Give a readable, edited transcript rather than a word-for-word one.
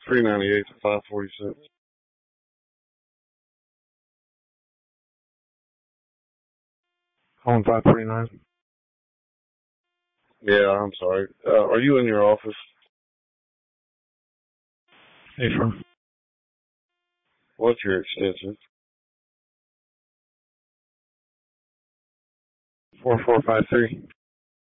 $3.98 to $5.46. Calling 549. Yeah, I'm sorry. Are you in your office? Hey, from What's your extension? 4453.